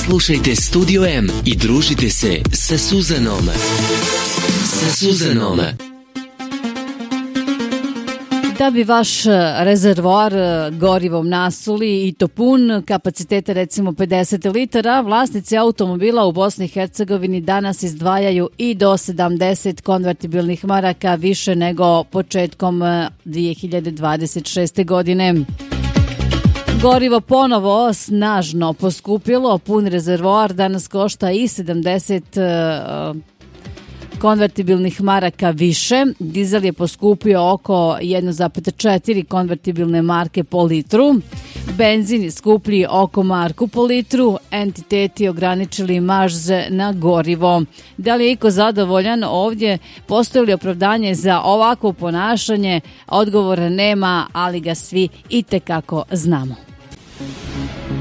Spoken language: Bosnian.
Slušajte Studio M i družite se sa Suzanom. Sa Suzanom. Da bi vaš rezervoar gorivom nasuli i to pun, kapaciteta recimo 50 litara, vlasnici automobila u Bosni i Hercegovini danas izdvajaju i do 70 konvertibilnih maraka više nego početkom 2026. godine. Gorivo ponovo snažno poskupilo, pun rezervoar danas košta i 70 konvertibilnih maraka više. Dizel je poskupio oko 1,4 konvertibilne marke po litru. Benzin je skuplji oko marku po litru. Entiteti ograničili marže na gorivo. Da li je iko zadovoljan ovdje? Postoji li opravdanje za ovakvo ponašanje? Odgovora nema, ali ga svi itekako znamo.